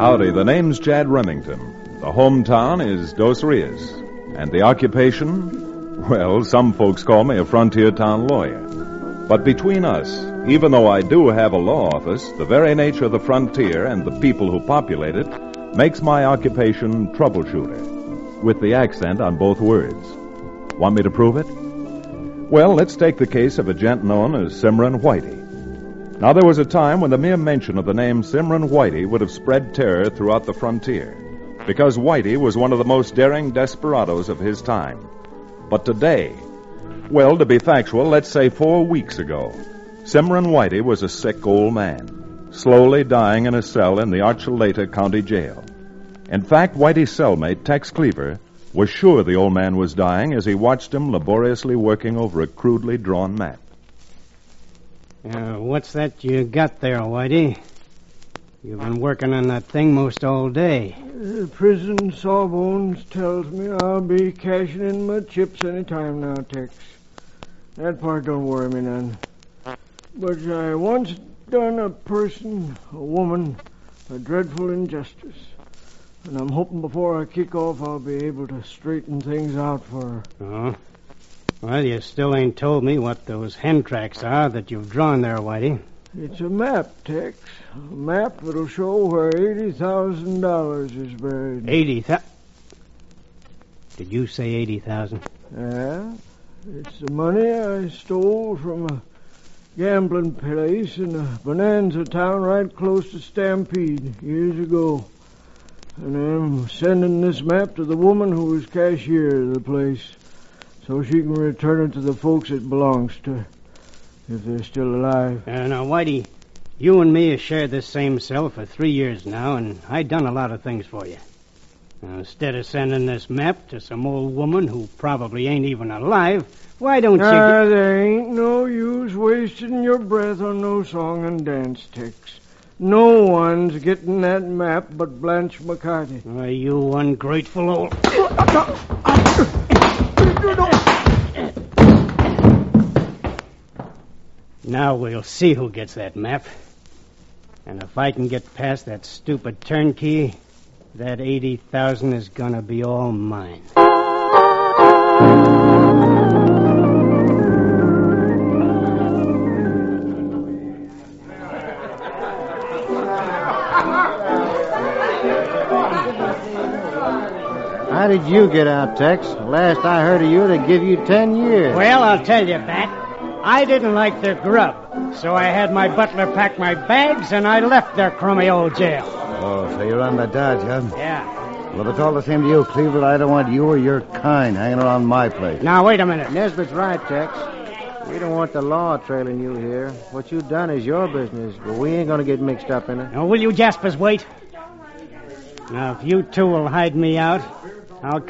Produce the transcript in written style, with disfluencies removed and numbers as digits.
Howdy, the name's Chad Remington. The hometown is Dos Rios. And the occupation? Well, some folks call me a frontier town lawyer. But between us, even though I do have a law office, the very nature of the frontier and the people who populate it makes my occupation troubleshooter, with the accent on both words. Want me to prove it? Well, let's take the case of a gent known as Simran Whitey. Now, there was a time when the mere mention of the name Simran Whitey would have spread terror throughout the frontier, because Whitey was one of the most daring desperados of his time. But today, well, to be factual, let's say 4 weeks ago, Simran Whitey was a sick old man, slowly dying in a cell in the Archuleta County Jail. In fact, Whitey's cellmate, Tex Cleaver, was sure the old man was dying as he watched him laboriously working over a crudely drawn map. What's that you got there, Whitey? You've been working on that thing most all day. The prison sawbones tells me I'll be cashing in my chips any time now, Tex. That part don't worry me none. But I once done a person, a woman, a dreadful injustice. And I'm hoping before I kick off I'll be able to straighten things out for her. Oh? Well, you still ain't told me what those hen tracks are that you've drawn there, Whitey. It's a map, Tex. A map that'll show where $80,000 is buried. 80,000? Did you say 80,000? Yeah. It's the money I stole from a gambling place in a bonanza town right close to Stampede years ago. And I'm sending this map to the woman who was cashier of the place, so she can return it to the folks it belongs to, if they're still alive. Now, Whitey, you and me have shared this same cell for 3 years now, and I done a lot of things for you. Now, instead of sending this map to some old woman who probably ain't even alive, why don't you... There ain't no use wasting your breath on no song and dance, Tex. No one's getting that map but Blanche McCarty. Why, you ungrateful old... Now we'll see who gets that map. And if I can get past that stupid turnkey, that 80,000 is gonna be all mine. How did you get out, Tex? Last I heard of you, they'd give you 10 years. Well, I'll tell you, Bat. I didn't like their grub, so I had my butler pack my bags, and I left their crummy old jail. Oh, so you're on the dodge, huh? Yeah. Well, if it's all the same to you, Cleveland, I don't want you or your kind hanging around my place. Now, wait a minute. Nesbitt's right, Tex. We don't want the law trailing you here. What you've done is your business, but we ain't going to get mixed up in it. Now, will you Jaspers wait? Now, if you two will hide me out, I'll